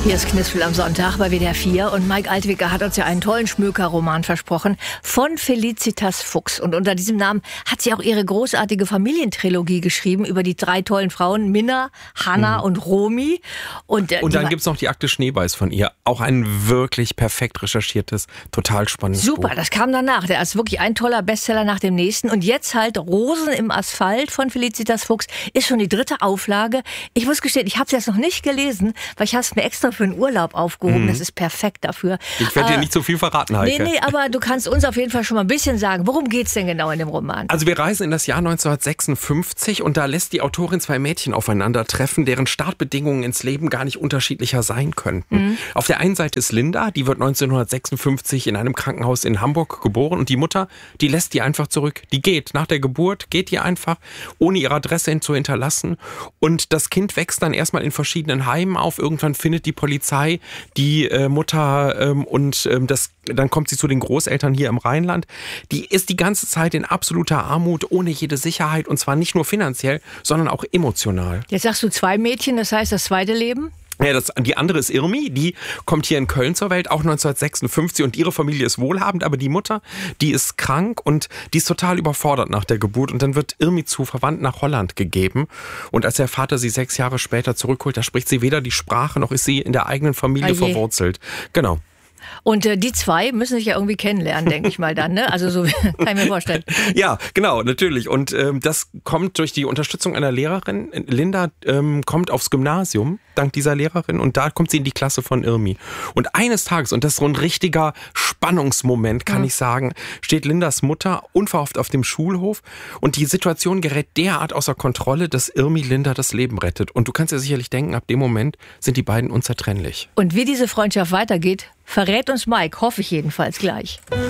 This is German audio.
Hier ist Knistfel am Sonntag bei WDR 4 und Mike Altwicker hat uns ja einen tollen Schmöker-Roman versprochen von Felicitas Fuchs. Und unter diesem Namen hat sie auch ihre großartige Familientrilogie geschrieben über die 3 tollen Frauen, Minna, Hanna und Romy. Und dann gibt's noch die Akte Schneebeiß von ihr. Auch ein wirklich perfekt recherchiertes, total spannendes Buch. Super, das kam danach. Der ist wirklich ein toller Bestseller nach dem nächsten. Und jetzt halt Rosen im Asphalt von Felicitas Fuchs ist schon die 3. Auflage. Ich muss gestehen, ich habe es jetzt noch nicht gelesen, weil ich habe es mir extra für einen Urlaub aufgehoben. Das ist perfekt dafür. Ich werde dir nicht so viel verraten, Heike. Nee, aber du kannst uns auf jeden Fall schon mal ein bisschen sagen, worum geht's denn genau in dem Roman? Also wir reisen in das Jahr 1956 und da lässt die Autorin 2 Mädchen aufeinandertreffen, deren Startbedingungen ins Leben gar nicht unterschiedlicher sein könnten. Auf der einen Seite ist Linda, die wird 1956 in einem Krankenhaus in Hamburg geboren und die Mutter, die lässt die einfach zurück. Die geht nach der Geburt, geht die einfach, ohne ihre Adresse zu hinterlassen und das Kind wächst dann erstmal in verschiedenen Heimen auf. Irgendwann findet die Polizei die Mutter dann kommt sie zu den Großeltern hier im Rheinland. Die ist die ganze Zeit in absoluter Armut, ohne jede Sicherheit und zwar nicht nur finanziell, sondern auch emotional. Jetzt sagst du 2 Mädchen, das heißt das zweite Leben? Ja, die andere ist Irmi, die kommt hier in Köln zur Welt, auch 1956 und ihre Familie ist wohlhabend, aber die Mutter, die ist krank und die ist total überfordert nach der Geburt und dann wird Irmi zu Verwandten nach Holland gegeben und als der Vater sie 6 Jahre später zurückholt, da spricht sie weder die Sprache noch ist sie in der eigenen Familie verwurzelt. Genau. Und die 2 müssen sich ja irgendwie kennenlernen, denke ich mal dann, ne? Also so kann ich mir vorstellen. Ja, genau, natürlich. Und das kommt durch die Unterstützung einer Lehrerin. Linda kommt aufs Gymnasium, dank dieser Lehrerin. Und da kommt sie in die Klasse von Irmi. Und eines Tages, und das ist so ein richtiger Spannungsmoment, kann ich sagen, steht Lindas Mutter unverhofft auf dem Schulhof. Und die Situation gerät derart außer Kontrolle, dass Irmi Linda das Leben rettet. Und du kannst dir sicherlich denken, ab dem Moment sind die beiden unzertrennlich. Und wie diese Freundschaft weitergeht, verrät uns Mike, hoffe ich jedenfalls gleich.